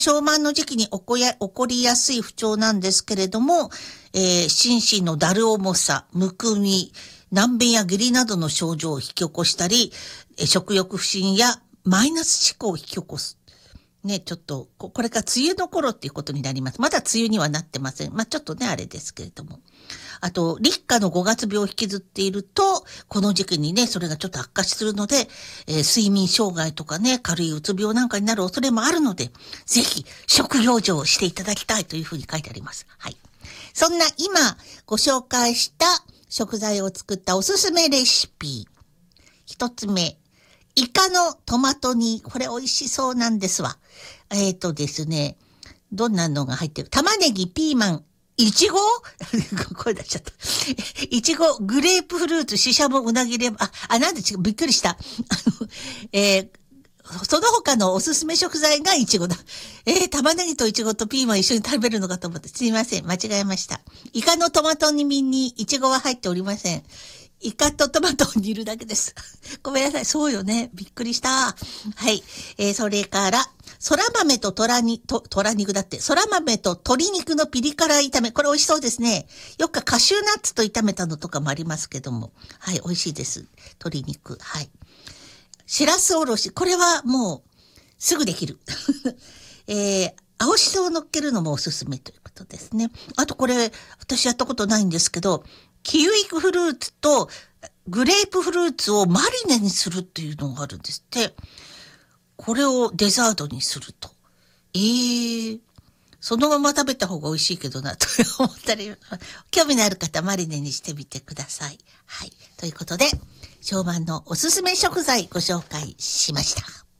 小満の時期に起こりやすい不調なんですけれども、心身のだる重さ、むくみ、難便や下痢などの症状を引き起こしたり、食欲不振やマイナス思考を引き起こす。ね、ちょっと、これが梅雨の頃っていうことになります。まだ梅雨にはなってません。ちょっとね、あれですけれども。あと、立夏の5月病を引きずっていると、この時期にね、それがちょっと悪化するので、睡眠障害とかね、軽いうつ病なんかになる恐れもあるので、ぜひ、食養生をしていただきたいというふうに書いてあります。はい。そんな今、ご紹介した食材を作ったおすすめレシピ。一つ目。イカのトマト煮。これ美味しそうなんですわ。ですね、どんなのが入ってる？玉ねぎ、ピーマン、いちご声出しちゃった。いちご、グレープフルーツ、ししゃも、うなぎレバー。なんでびっくりした。その他のおすすめ食材がいちごだ。玉ねぎといちごとピーマン一緒に食べるのかと思って。すいません。間違えました。イカのトマト煮にいちごは入っておりません。イカとトマトを煮るだけです。ごめんなさい。そうよね。びっくりした。はい。それから、空豆と鶏肉だって。空豆と鶏肉のピリ辛炒め。これ美味しそうですね。よくカシューナッツと炒めたのとかもありますけども。はい。美味しいです。鶏肉。はい。しらすおろし。これはもう、すぐできる。青しそを乗っけるのもおすすめということですね。あとこれ、私やったことないんですけど、キウイフルーツとグレープフルーツをマリネにするっていうのがあるんですって。これをデザートにすると。そのまま食べた方が美味しいけどな、と思ったり、興味のある方マリネにしてみてください。はい。ということで、小満のおすすめ食材ご紹介しました。